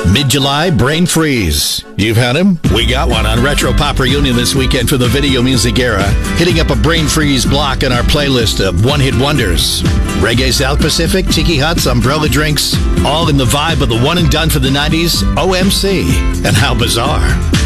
Mid-July Brain Freeze. You've had him? We got one on Retro Pop Reunion this weekend for the video music era, hitting up a Brain Freeze block in our playlist of one-hit wonders. Reggae South Pacific, Tiki Huts, Umbrella Drinks, all in the vibe of the one and done for the 90s, OMC. And how bizarre.